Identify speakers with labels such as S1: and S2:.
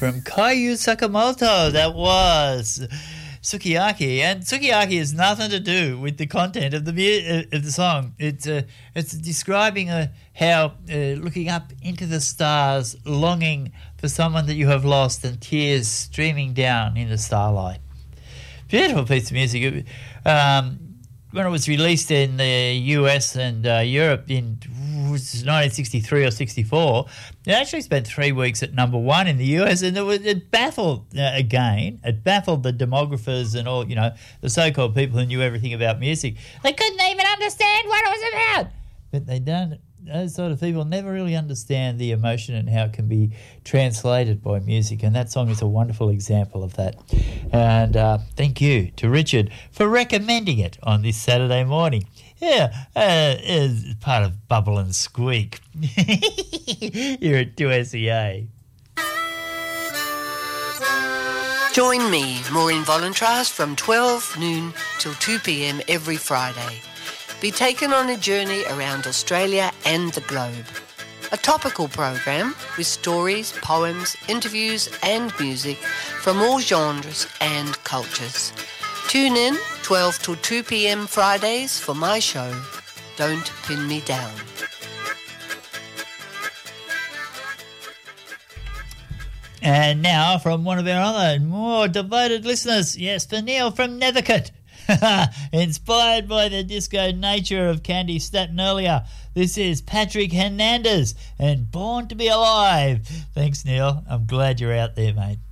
S1: from Kaiju Sakamoto. That was Sukiyaki, and Sukiyaki has nothing to do with the content of the song. It's describing how looking up into the stars, longing for someone that you have lost, and tears streaming down in the starlight. Beautiful piece of music. When it was released in the US and Europe in 1963 or 64, it actually spent 3 weeks at number one in the US, and it baffled it baffled the demographers and all, the so-called people who knew everything about music. They couldn't even understand what it was about. But they don't. Those sort of people never really understand the emotion and how it can be translated by music, and that song is a wonderful example of that. And thank you to Richard for recommending it on this Saturday morning. Yeah, it's part of Bubble and Squeak here at 2SEA.
S2: Join me, Maureen Volentras, from 12 noon till 2 p.m. every Friday. Be taken on a journey around Australia and the globe. A topical program with stories, poems, interviews and music from all genres and cultures. Tune in 12 till 2 p.m. Fridays for my show, Don't Pin Me Down.
S1: And now from one of our other more devoted listeners, yes, for Neil from Nethercote. Inspired by the disco nature of Candy Staten earlier, this is Patrick Hernandez and Born to Be Alive. Thanks, Neil. I'm glad you're out there, mate.